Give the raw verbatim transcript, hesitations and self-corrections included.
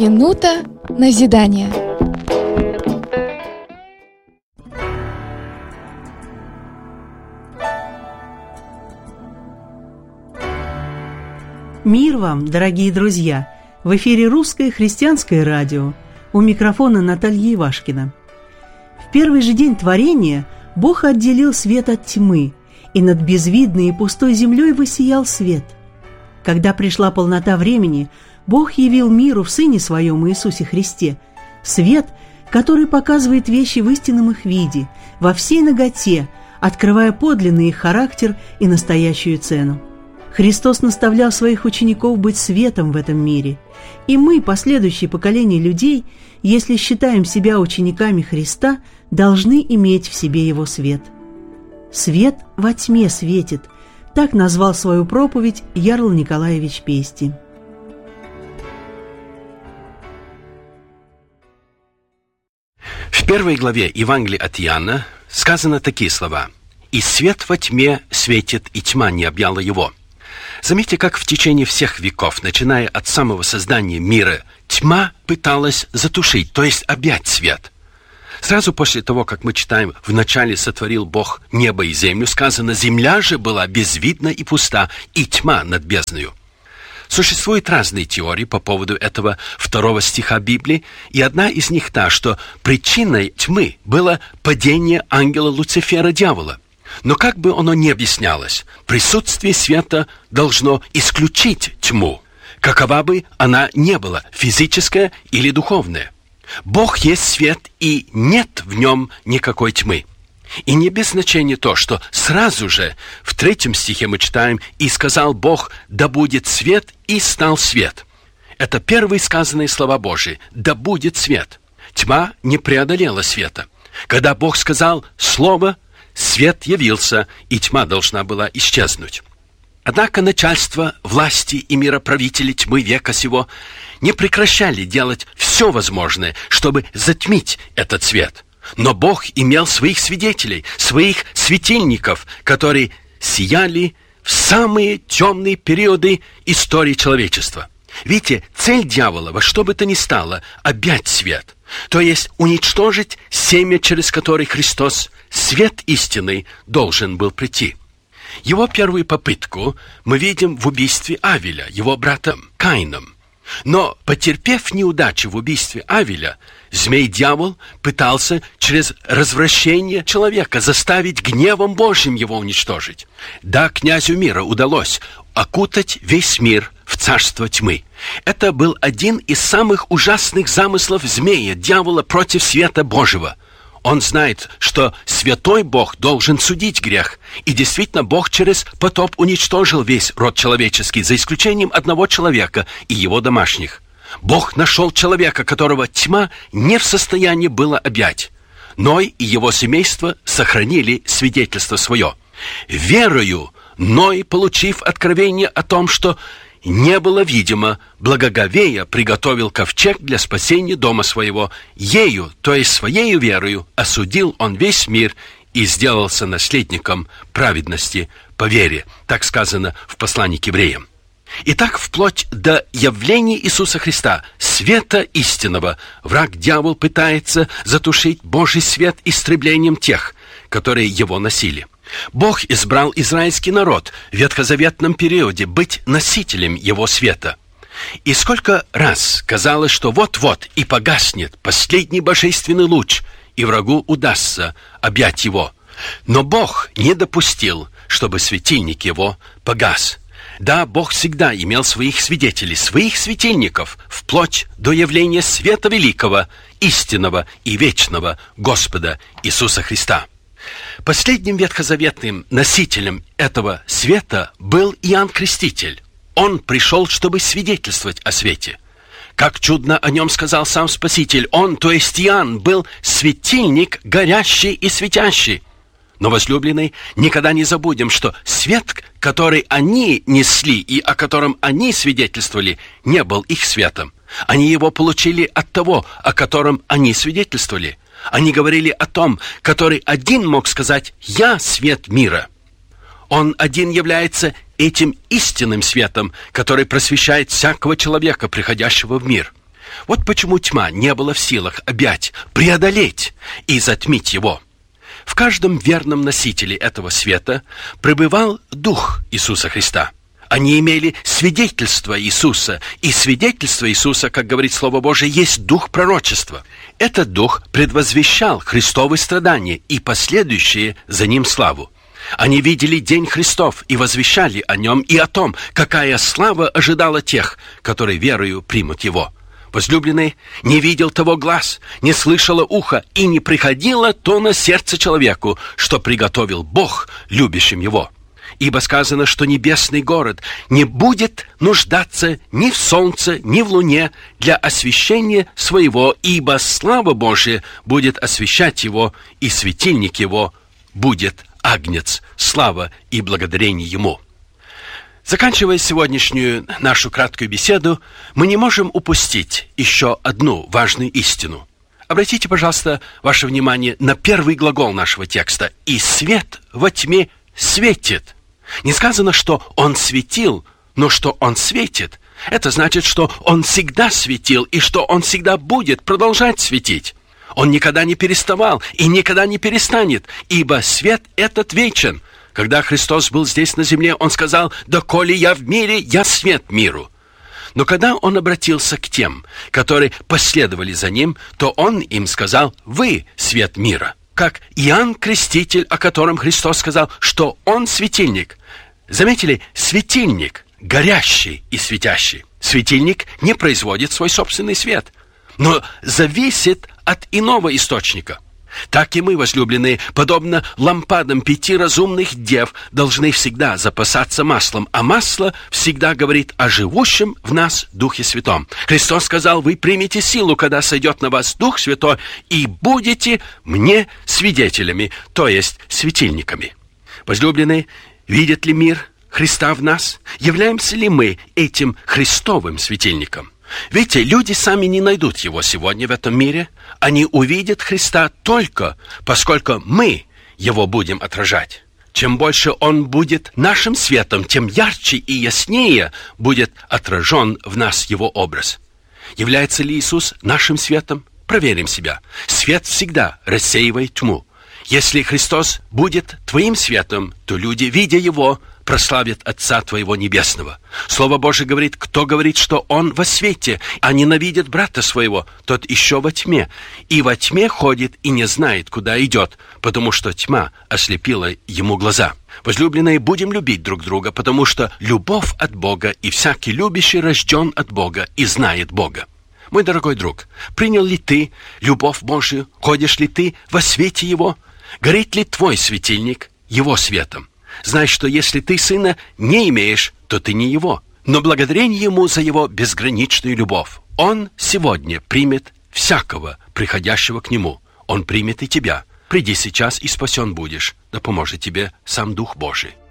Минута назидания. Мир вам, дорогие друзья! В эфире Русское христианское радио. У микрофона Наталья Ивашкина. В первый же день творения Бог отделил свет от тьмы, и над безвидной и пустой землей воссиял свет. Когда пришла полнота времени, Бог явил миру в Сыне Своем Иисусе Христе свет, который показывает вещи в истинном их виде, во всей наготе, открывая подлинный их характер и настоящую цену. Христос наставлял своих учеников быть светом в этом мире, и мы, последующие поколения людей, если считаем себя учениками Христа, должны иметь в себе Его свет. «Свет во тьме светит», так назвал свою проповедь Ярл Николаевич Пести. В первой главе Евангелия от Иоанна сказано такие слова: «И свет во тьме светит, и тьма не объяла его». Заметьте, как в течение всех веков, начиная от самого создания мира, тьма пыталась затушить, то есть объять свет. Сразу после того, как мы читаем «Вначале сотворил Бог небо и землю», сказано: «Земля же была безвидна и пуста, и тьма над бездною». Существуют разные теории по поводу этого второго стиха Библии, и одна из них та, что причиной тьмы было падение ангела Люцифера, дьявола. Но как бы оно ни объяснялось, присутствие света должно исключить тьму, какова бы она ни была, физическая или духовная. Бог есть свет, и нет в нем никакой тьмы. И не без значения то, что сразу же в третьем стихе мы читаем: «И сказал Бог, да будет свет, и стал свет». Это первые сказанные слова Божии: «Да будет свет». Тьма не преодолела света. Когда Бог сказал «Слово», свет явился, и тьма должна была исчезнуть. Однако начальство, власти и мироправители тьмы века сего не прекращали делать все возможное, чтобы затмить этот свет. Но Бог имел своих свидетелей, своих светильников, которые сияли в самые темные периоды истории человечества. Видите, цель дьявола во что бы то ни стало объять свет, то есть уничтожить семя, через которое Христос, свет истины, должен был прийти. Его первую попытку мы видим в убийстве Авеля, его брата Каином. Но, потерпев неудачу в убийстве Авеля, змей-дьявол пытался через развращение человека заставить гневом Божьим его уничтожить. Да, князю мира удалось окутать весь мир в царство тьмы. Это был один из самых ужасных замыслов змея, дьявола, против света Божьего. Он знает, что святой Бог должен судить грех. И действительно, Бог через потоп уничтожил весь род человеческий, за исключением одного человека и его домашних. Бог нашел человека, которого тьма не в состоянии было объять. Ной и его семейство сохранили свидетельство свое. Верою Ной, получив откровение о том, что не было видимо, благоговея приготовил ковчег для спасения дома своего. Ею, то есть своею верою, осудил он весь мир и сделался наследником праведности по вере. Так сказано в послании к евреям. Итак, вплоть до явления Иисуса Христа, света истинного, враг дьявол пытается затушить Божий свет истреблением тех, которые его носили. Бог избрал израильский народ в ветхозаветном периоде быть носителем его света. И сколько раз казалось, что вот-вот и погаснет последний божественный луч, и врагу удастся объять его. Но Бог не допустил, чтобы светильник его погас. Да, Бог всегда имел своих свидетелей, своих светильников, вплоть до явления света великого, истинного и вечного Господа Иисуса Христа. Последним ветхозаветным носителем этого света был Иоанн Креститель. Он пришел, чтобы свидетельствовать о свете. Как чудно о нем сказал сам Спаситель: он, то есть Иоанн, был светильник горящий и светящий. Но, возлюбленные, никогда не забудем, что свет, который они несли и о котором они свидетельствовали, не был их светом. Они его получили от того, о котором они свидетельствовали. Они говорили о том, который один мог сказать: «Я свет мира». Он один является этим истинным светом, который просвещает всякого человека, приходящего в мир. Вот почему тьма не была в силах объять, преодолеть и затмить его. В каждом верном носителе этого света пребывал Дух Иисуса Христа. Они имели свидетельство Иисуса, и свидетельство Иисуса, как говорит Слово Божие, есть дух пророчества. Этот дух предвозвещал Христовы страдания и последующие за ним славу. Они видели день Христов и возвещали о нем и о том, какая слава ожидала тех, которые верою примут его. Возлюбленный, не видел того глаз, не слышало ухо, и не приходило то на сердце человеку, что приготовил Бог любящим его. Ибо сказано, что небесный город не будет нуждаться ни в солнце, ни в луне для освещения своего, ибо слава Божия будет освещать его, и светильник его будет агнец, слава и благодарение ему. Заканчивая сегодняшнюю нашу краткую беседу, мы не можем упустить еще одну важную истину. Обратите, пожалуйста, ваше внимание на первый глагол нашего текста. «И свет во тьме светит». Не сказано, что он светил, но что он светит. Это значит, что он всегда светил и что он всегда будет продолжать светить. Он никогда не переставал и никогда не перестанет, ибо свет этот вечен. Когда Христос был здесь на земле, Он сказал: «Доколе я в мире, я свет миру». Но когда Он обратился к тем, которые последовали за Ним, то Он им сказал: «Вы свет мира». Как Иоанн Креститель, о котором Христос сказал, что Он светильник. Заметили, светильник, горящий и светящий. Светильник не производит свой собственный свет, но зависит от иного источника. Так и мы, возлюбленные, подобно лампадам пяти разумных дев, должны всегда запасаться маслом, а масло всегда говорит о живущем в нас Духе Святом. Христос сказал: «Вы примете силу, когда сойдет на вас Дух Святой, и будете мне свидетелями», то есть светильниками. Возлюбленные, видит ли мир Христа в нас? Являемся ли мы этим Христовым светильником? Видите, люди сами не найдут Его сегодня в этом мире. Они увидят Христа только поскольку мы Его будем отражать. Чем больше Он будет нашим светом, тем ярче и яснее будет отражен в нас Его образ. Является ли Иисус нашим светом? Проверим себя. Свет всегда рассеивает тьму. Если Христос будет твоим светом, то люди, видя Его, прославят Отца твоего Небесного. Слово Божие говорит: кто говорит, что он во свете, а ненавидит брата своего, тот еще во тьме. И во тьме ходит и не знает, куда идет, потому что тьма ослепила ему глаза. Возлюбленные, будем любить друг друга, потому что любовь от Бога, и всякий любящий рожден от Бога и знает Бога. Мой дорогой друг, принял ли ты любовь Божию? Ходишь ли ты во свете Его? Горит ли твой светильник Его светом? Знай, что если ты сына не имеешь, то ты не его. Но благодарение Ему за Его безграничную любовь. Он сегодня примет всякого, приходящего к Нему. Он примет и тебя. Приди сейчас, и спасен будешь. Да поможет тебе сам Дух Божий.